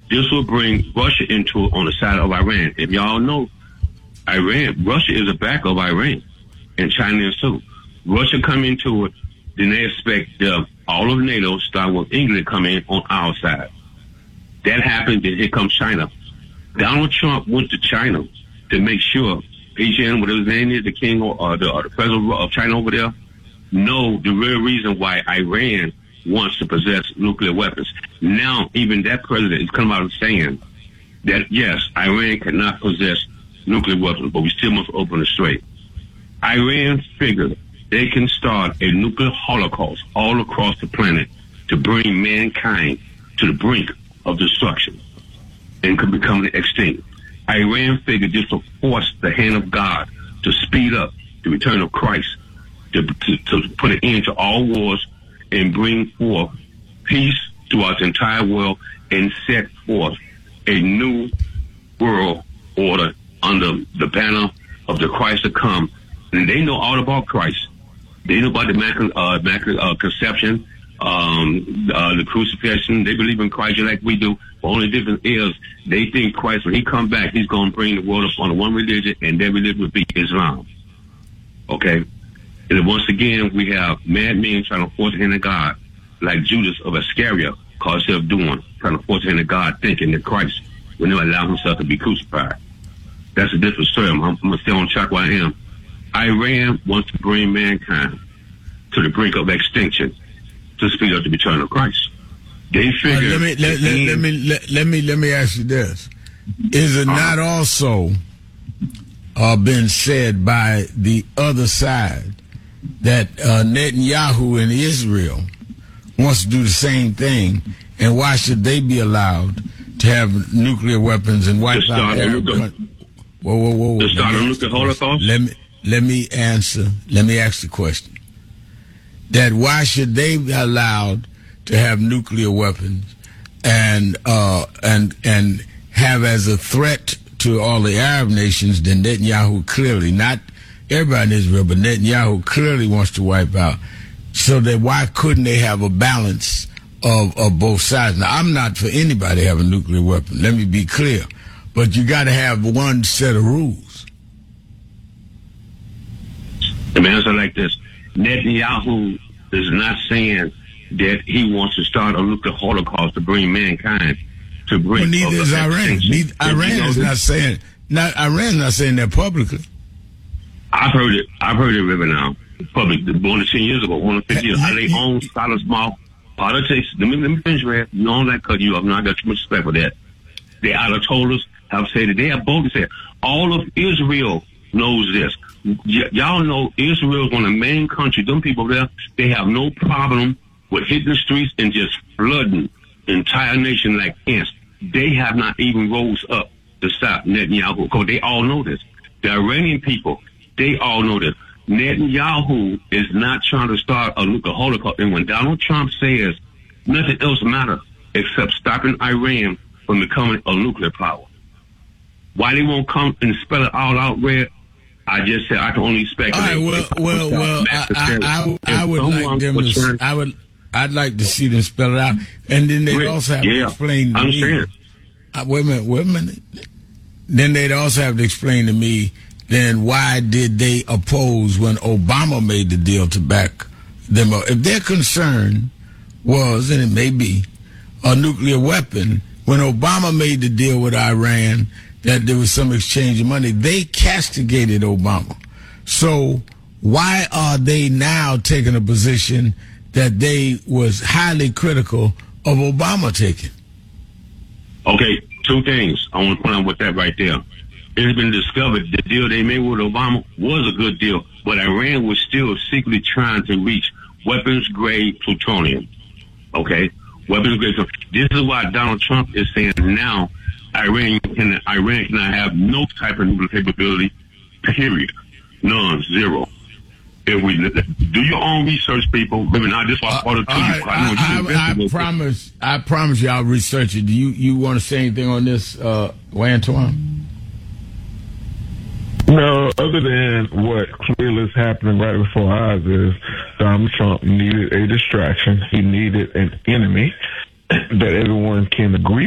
This will bring Russia into it on the side of Iran. If y'all know, Russia is a back of Iran, and China is too. Russia come into it, then they expect all of NATO, starting with England, come in on our side. That happened, then here comes China. Donald Trump went to China to make sure Beijing, whatever his name is, the king or the president of China over there, know the real reason why Iran wants to possess nuclear weapons. Now, even that president is coming out saying that, yes, Iran cannot possess nuclear weapons, but we still must open the strait. Iran figured they can start a nuclear holocaust all across the planet to bring mankind to the brink of destruction and could become extinct. Iran figured this will force the hand of God to speed up the return of Christ, to put an end to all wars and bring forth peace throughout the entire world and set forth a new world order under the banner of the Christ to come. And they know all about Christ. They know about the Immaculate Conception, the crucifixion. They believe in Christ just like we do. The only difference is they think Christ, when he come back, he's going to bring the world upon one religion, and that religion would be Islam. Okay? And once again, we have madmen trying to force the hand of God, like Judas of Iscariot called himself doing, trying to force the hand of God, thinking that Christ will never allow himself to be crucified. That's a different story. I'm going to stay on track where I am. Iran wants to bring mankind to the brink of extinction to speed up the return of Christ. They figure. Let me ask you this: is it not also been said by the other side that Netanyahu in Israel wants to do the same thing, and why should they be allowed to have nuclear weapons and wipe out every country? Whoa! To start a nuclear holocaust? Let me ask the question. That why should they be allowed to have nuclear weapons and have as a threat to all the Arab nations that Netanyahu clearly, not everybody in Israel, but Netanyahu clearly wants to wipe out. So that why couldn't they have a balance of both sides? Now, I'm not for anybody to have a nuclear weapon. Let me be clear. But you got to have one set of rules. The answer like this: Netanyahu is not saying that he wants to start a nuclear holocaust to bring mankind to bring. Well, neither is Iran. Iran is not saying. Iran's not saying that publicly. I've heard it right now. Public, more than 10 years ago, more than 50 years. They own solid small politics. Let me finish, Red. You don't like cut you up. I got too much respect for that. They either told us, have said it. They have boldly said, all of Israel knows this. Y'all know Israel is one of the main countries. Them people there, they have no problem with hitting the streets and just flooding the entire nation like ants. They have not even rose up to stop Netanyahu, because they all know this. The Iranian people, they all know this. Netanyahu is not trying to start a nuclear holocaust. And when Donald Trump says nothing else matters except stopping Iran from becoming a nuclear power, why they won't come and spell it all out, Red? I just said I can only speculate. All right, I would like them to. I'd like to see them spell it out, and then they'd also have to explain to me. Wait a minute. Then they'd also have to explain to me. Then why did they oppose when Obama made the deal to back them up? If their concern was, and it may be, a nuclear weapon, when Obama made the deal with Iran, that there was some exchange of money, they castigated Obama. So why are they now taking a position that they was highly critical of Obama taking? Okay, two things I want to point out with that right there. It has been discovered the deal they made with Obama was a good deal, but Iran was still secretly trying to reach weapons-grade plutonium. Okay? Weapons-grade plutonium. This is why Donald Trump is saying now Iran cannot have no type of nuclear capability, period. None, zero. If we do your own research, people. Maybe not this part of I promise you I'll research it. Do you want to say anything on this, Antoine? No, other than what clearly is happening right before our eyes is Donald Trump needed a distraction. He needed an enemy that everyone can agree